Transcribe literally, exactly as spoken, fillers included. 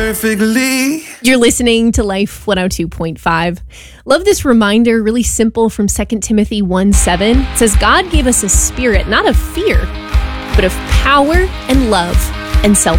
Perfectly. You're listening to Life one oh two point five. Love this reminder, really simple, from Second Timothy one seven. It says, God gave us a spirit, not of fear, but of power and love and self-control.